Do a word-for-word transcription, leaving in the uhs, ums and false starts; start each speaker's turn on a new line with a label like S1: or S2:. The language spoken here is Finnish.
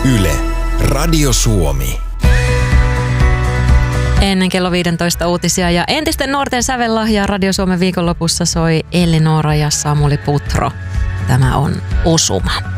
S1: Yle, Radio Suomi.
S2: Ennen kello viisitoista uutisia ja entisten nuorten sävellahjaa Radio Suomen viikonlopussa soi Elinora ja Samuli Putro. Tämä on Osuma.